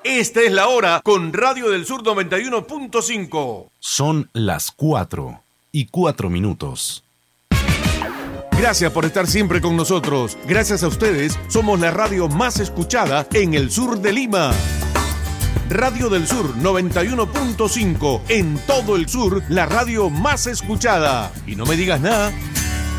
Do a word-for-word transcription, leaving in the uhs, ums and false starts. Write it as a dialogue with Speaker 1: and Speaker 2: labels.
Speaker 1: Esta es la hora con Radio del Sur noventa y uno punto cinco.
Speaker 2: Son las cuatro y cuatro minutos.
Speaker 1: Gracias por estar siempre con nosotros. Gracias a ustedes, somos la radio más escuchada en el sur de Lima. Radio del Sur noventa y uno punto cinco. En todo el sur, la radio más escuchada. Y no me digas nada,